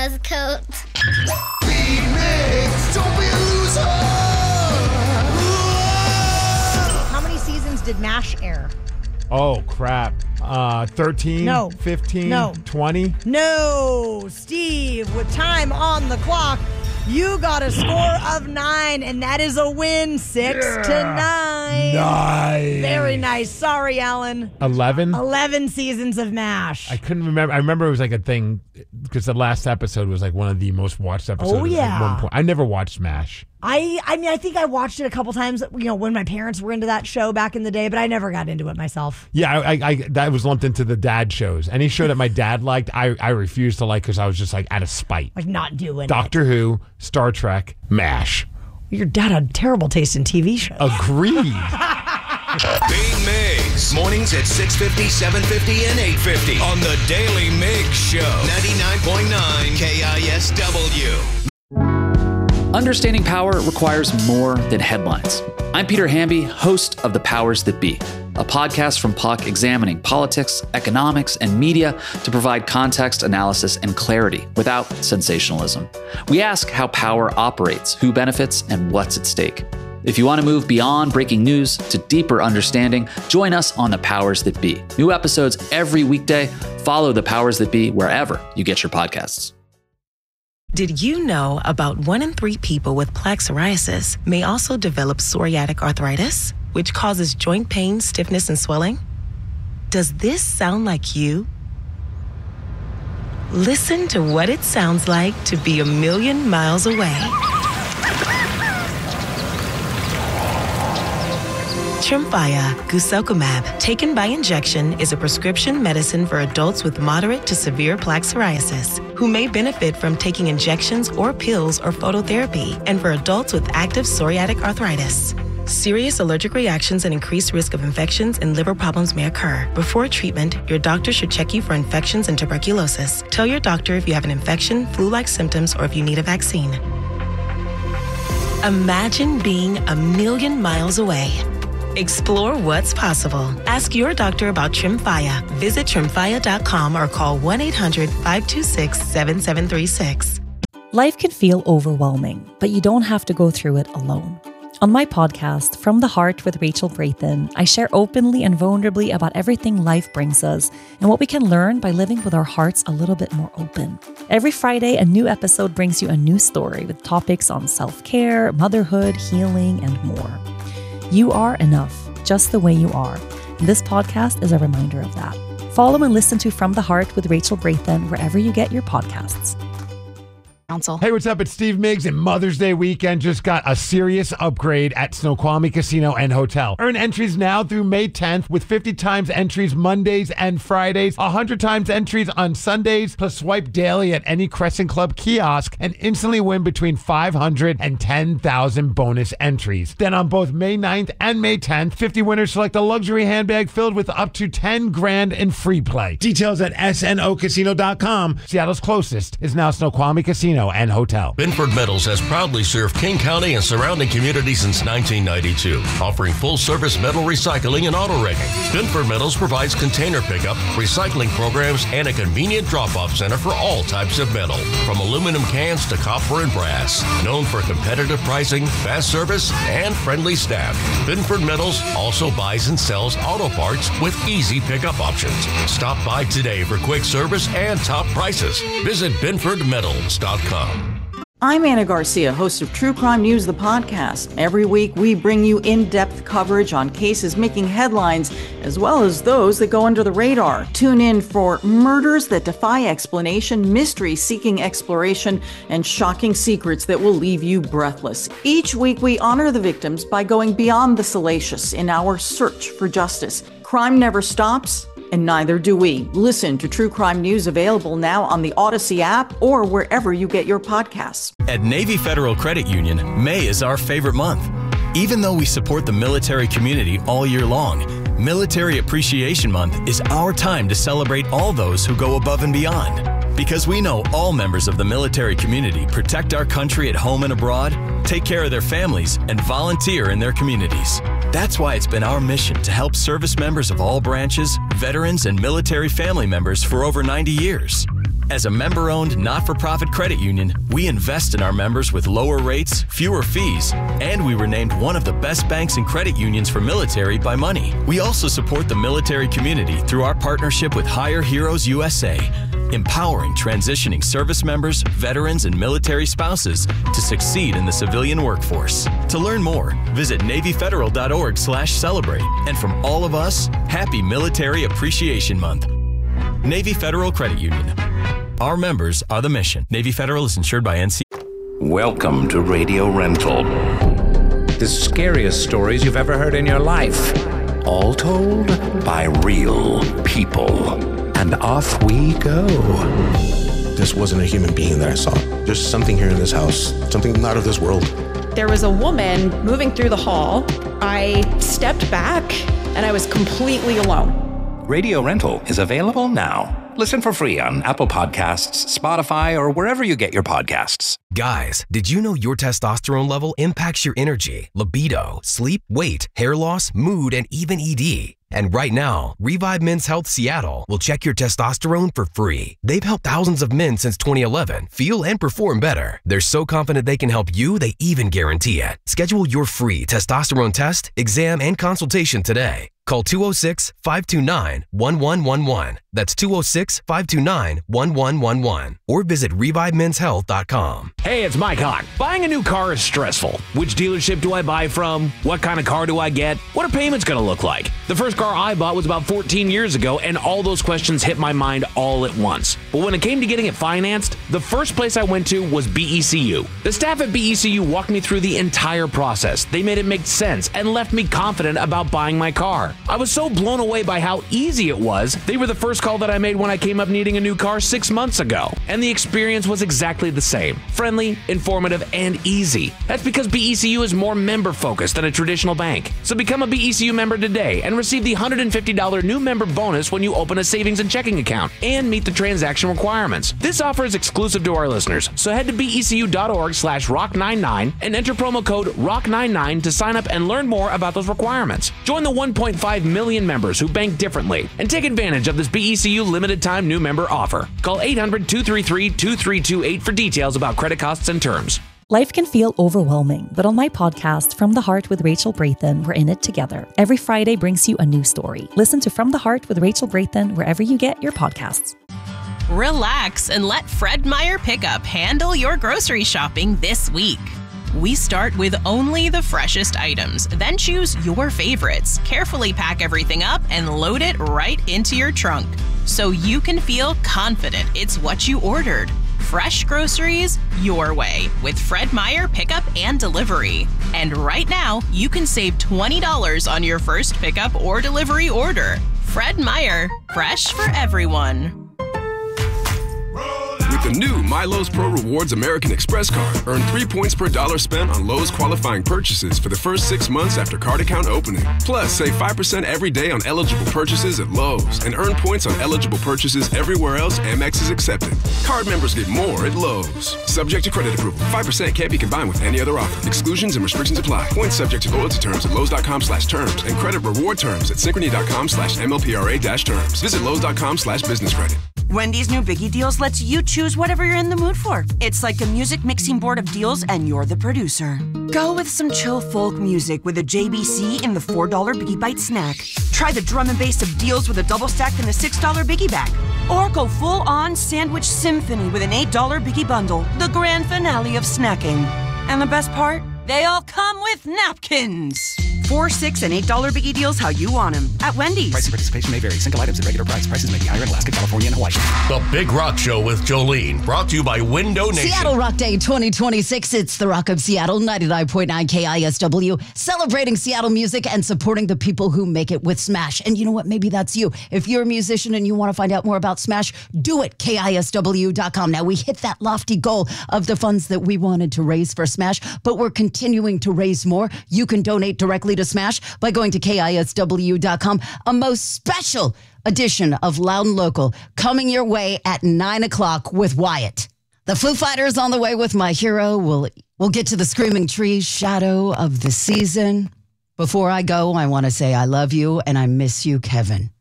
buzz coat. B-Mix, don't be a loser. How many seasons did MASH air? Oh, crap. 13? No. 15? No. 20? No. Steve, with time on the clock, you got a score of 9, and that is a win, 6-9. Nice. Very nice. Sorry, Alan. 11? 11 seasons of MASH. I couldn't remember. I remember it was like a thing because the last episode was like one of the most watched episodes. Oh, yeah. At one point. I never watched MASH. I mean, I think I watched it a couple times, when my parents were into that show back in the day, but I never got into it myself. Yeah, I that was lumped into the dad shows. Any show that my dad liked, I refused to like because I was just like out of spite. Like not doing Doctor Who, Star Trek, MASH. Your dad had terrible taste in TV shows. Agreed. Big Migs, mornings at 6:50, 7:50, and 8:50 on the Daily Migs Show. 99.9 KISW. Understanding power requires more than headlines. I'm Peter Hamby, host of The Powers That Be, a podcast from Puck examining politics, economics, and media to provide context, analysis, and clarity without sensationalism. We ask how power operates, who benefits, and what's at stake. If you want to move beyond breaking news to deeper understanding, join us on The Powers That Be. New episodes every weekday. Follow The Powers That Be wherever you get your podcasts. Did you know about 1 in 3 people with plaque psoriasis may also develop psoriatic arthritis, which causes joint pain, stiffness, and swelling? Does this sound like you? Listen to what it sounds like to be a million miles away. Tremfya guselkumab, taken by injection, is a prescription medicine for adults with moderate to severe plaque psoriasis who may benefit from taking injections or pills or phototherapy, and for adults with active psoriatic arthritis. Serious allergic reactions and increased risk of infections and liver problems may occur. Before treatment, your doctor should check you for infections and tuberculosis. Tell your doctor if you have an infection, flu-like symptoms, or if you need a vaccine. Imagine being a million miles away. Explore what's possible. Ask your doctor about Tremfya. Visit Tremfya.com or call 1-800-526-7736. Life can feel overwhelming, but you don't have to go through it alone. On my podcast, From the Heart with Rachel Brathen, I share openly and vulnerably about everything life brings us and what we can learn by living with our hearts a little bit more open. Every Friday, a new episode brings you a new story with topics on self-care, motherhood, healing, and more. You are enough, just the way you are. And this podcast is a reminder of that. Follow and listen to From the Heart with Rachel Brathen wherever you get your podcasts. Hey, what's up? It's Steve Miggs, and Mother's Day weekend just got a serious upgrade at Snoqualmie Casino and Hotel. Earn entries now through May 10th with 50 times entries Mondays and Fridays, 100 times entries on Sundays, plus swipe daily at any Crescent Club kiosk and instantly win between 500 and 10,000 bonus entries. Then on both May 9th and May 10th, 50 winners select a luxury handbag filled with up to 10 grand in free play. Details at snocasino.com. Seattle's closest is now Snoqualmie Casino and Hotel. Binford Metals has proudly served King County and surrounding communities since 1992, offering full-service metal recycling and auto wrecking. Binford Metals provides container pickup, recycling programs, and a convenient drop-off center for all types of metal, from aluminum cans to copper and brass. Known for competitive pricing, fast service, and friendly staff, Binford Metals also buys and sells auto parts with easy pickup options. Stop by today for quick service and top prices. Visit BinfordMetals.com. I'm Anna Garcia, host of True Crime News, the podcast. Every week, we bring you in-depth coverage on cases making headlines, as well as those that go under the radar. Tune in for murders that defy explanation, mysteries seeking exploration, and shocking secrets that will leave you breathless. Each week, we honor the victims by going beyond the salacious in our search for justice. Crime never stops, and neither do we. Listen to True Crime News, available now on the Odyssey app or wherever you get your podcasts. At Navy Federal Credit Union, May is our favorite month. Even though we support the military community all year long, Military Appreciation Month is our time to celebrate all those who go above and beyond. Because we know all members of the military community protect our country at home and abroad, take care of their families, and volunteer in their communities. That's why it's been our mission to help service members of all branches, veterans, and military family members for over 90 years. As a member-owned, not-for-profit credit union, we invest in our members with lower rates, fewer fees, and we were named one of the best banks and credit unions for military by Money. We also support the military community through our partnership with Hire Heroes USA, empowering transitioning service members, veterans, and military spouses to succeed in the civilian workforce. To learn more, visit NavyFederal.org/celebrate. And from all of us, happy Military Appreciation Month. Navy Federal Credit Union. Our members are the mission. Navy Federal is insured by NC. Welcome to Radio Rental. The scariest stories you've ever heard in your life. All told by real people. And off we go. This wasn't a human being that I saw. There's something here in this house, something not of this world. There was a woman moving through the hall. I stepped back and I was completely alone. Radio Rental is available now. Listen for free on Apple Podcasts, Spotify, or wherever you get your podcasts. Guys, did you know your testosterone level impacts your energy, libido, sleep, weight, hair loss, mood, and even ED? And right now, Revive Men's Health Seattle will check your testosterone for free. They've helped thousands of men since 2011 feel and perform better. They're so confident they can help you, they even guarantee it. Schedule your free testosterone test, exam, and consultation today. Call 206-529-1111. That's 206-529-1111. Or visit ReviveMen'sHealth.com. Hey, it's Mike Hawk. Buying a new car is stressful. Which dealership do I buy from? What kind of car do I get? What are payments going to look like? The first car I bought was about 14 years ago, and all those questions hit my mind all at once. But when it came to getting it financed, the first place I went to was BECU. The staff at BECU walked me through the entire process. They made it make sense and left me confident about buying my car. I was so blown away by how easy it was. They were the first call that I made when I came up needing a new car 6 months ago. And the experience was exactly the same. Friendly, informative, and easy. That's because BECU is more member-focused than a traditional bank. So become a BECU member today and receive the $150 new member bonus when you open a savings and checking account and meet the transaction requirements. This offer is exclusive to our listeners. So head to BECU.org/rock99 and enter promo code ROCK99 to sign up and learn more about those requirements. Join the 1.5 million members who bank differently and take advantage of this BECU limited time new member offer. Call 800-233-2328 for details about credit costs and terms. Life can feel overwhelming, but on my podcast, From the Heart with Rachel Braithen, we're in it together. Every Friday brings you a new story. Listen to From the Heart with Rachel Braithen wherever you get your podcasts. Relax and let Fred Meyer Pickup handle your grocery shopping this week. We start with only the freshest items, then choose your favorites, carefully pack everything up, and load it right into your trunk so you can feel confident it's what you ordered. Fresh groceries your way with Fred Meyer Pickup and Delivery. And right now, you can save $20 on your first pickup or delivery order. Fred Meyer, fresh for everyone. With the new MyLowe's Pro Rewards American Express card, earn 3 points per dollar spent on Lowe's qualifying purchases for the first 6 months after card account opening. Plus, save 5% every day on eligible purchases at Lowe's and earn points on eligible purchases everywhere else Amex is accepted. Card members get more at Lowe's. Subject to credit approval. 5% can't be combined with any other offer. Exclusions and restrictions apply. Points subject to loyalty terms at Lowe's.com/terms and credit reward terms at Synchrony.com/MLPRA-terms. Visit Lowe's.com/business credit. Wendy's new Biggie Deals lets you choose whatever you're in the mood for. It's like a music mixing board of deals, and you're the producer. Go with some chill folk music with a JBC in the $4 Biggie Bite snack. Try the drum and bass of deals with a double stack in the $6 Biggie Bag. Or go full-on sandwich symphony with an $8 Biggie Bundle, the grand finale of snacking. And the best part? They all come with napkins. $4, $6, and $8 Biggie Deals how you want them at Wendy's. Price and participation may vary. Single items at regular price. Prices may be higher in Alaska, California, and Hawaii. The Big Rock Show with Jolene, brought to you by Window Nation. Seattle Rock Day 2026. It's the Rock of Seattle, 99.9 KISW, celebrating Seattle music and supporting the people who make it with Smash. And you know what? Maybe that's you. If you're a musician and you want to find out more about Smash, do it. KISW.com. Now, we hit that lofty goal of the funds that we wanted to raise for Smash, but we're continuing to raise more. You can donate directly to Smash by going to KISW.com. A most special edition of Loud and Local coming your way at 9 o'clock with Wyatt. The Foo Fighters on the way with My Hero. We'll get to the Screaming Trees shadow of the season. Before I go, I want to say I love you and I miss you, Kevin.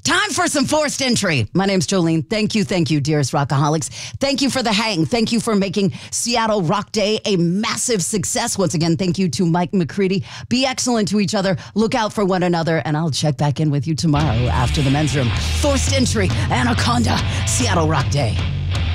Time for some forced entry. My name's Jolene. Thank you, dearest Rockaholics. Thank you for the hang. Thank you for making Seattle Rock Day a massive success. Once again, thank you to Mike McCready. Be excellent to each other. Look out for one another, and I'll check back in with you tomorrow after the men's room. Forced entry, Anaconda, Seattle Rock Day.